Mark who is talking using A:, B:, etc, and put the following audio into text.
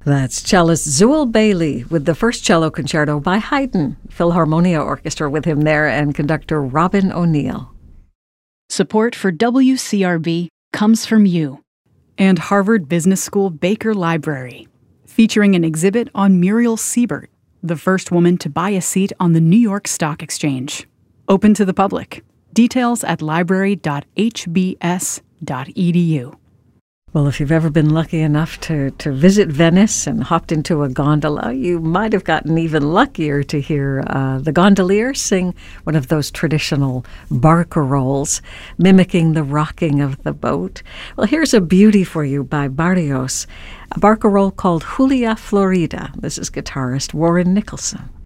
A: That's cellist Zewel Bailey with the first cello concerto by Haydn. Philharmonia Orchestra with him there, and conductor Robin O'Neill.
B: Support for WCRB comes from you and Harvard Business School Baker Library, featuring an exhibit on Muriel Siebert, the first woman to buy a seat on the New York Stock Exchange. Open to the public. Details at library.hbs.edu.
A: Well, if you've ever been lucky enough to visit Venice and hopped into a gondola, you might have gotten even luckier to hear the gondolier sing one of those traditional barcarolles, mimicking the rocking of the boat. Well, here's a beauty for you by Barrios, a barcarolle called Julia Florida. This is guitarist Warren Nicholson.